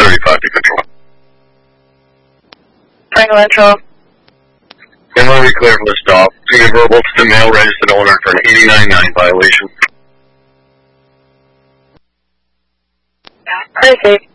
35 to control. Tango Intro. Inventory clear for the stop. Give a verbal to the male registered owner for an 89.9 violation. Crazy.